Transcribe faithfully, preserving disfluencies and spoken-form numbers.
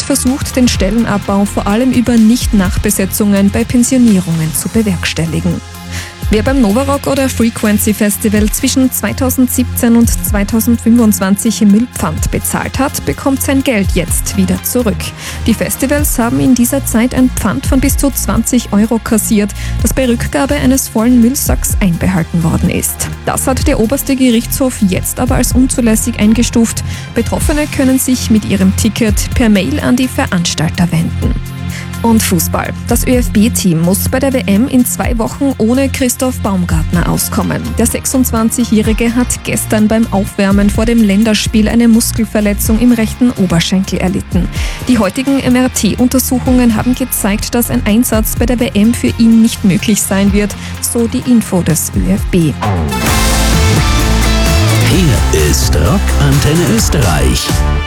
versucht, den Stellenabbau vor allem über Nicht-Nachbesetzungen bei Pensionierungen zu bewerkstelligen. Wer beim Novarock oder Frequency Festival zwischen zweitausendsiebzehn und zweitausendfünfundzwanzig Müllpfand bezahlt hat, bekommt sein Geld jetzt wieder zurück. Die Festivals haben in dieser Zeit ein Pfand von bis zu zwanzig Euro kassiert, das bei Rückgabe eines vollen Müllsacks einbehalten worden ist. Das hat der oberste Gerichtshof jetzt aber als unzulässig eingestuft. Betroffene können sich mit ihrem Ticket per Mail an die Veranstalter wenden. Und Fußball. Das ÖFB-Team muss bei der W M in zwei Wochen ohne Christoph Baumgartner auskommen. Der sechsundzwanzigjährige hat gestern beim Aufwärmen vor dem Länderspiel eine Muskelverletzung im rechten Oberschenkel erlitten. Die heutigen M R T-Untersuchungen haben gezeigt, dass ein Einsatz bei der W M für ihn nicht möglich sein wird, so die Info des ÖFB. Hier ist Rock Antenne Österreich.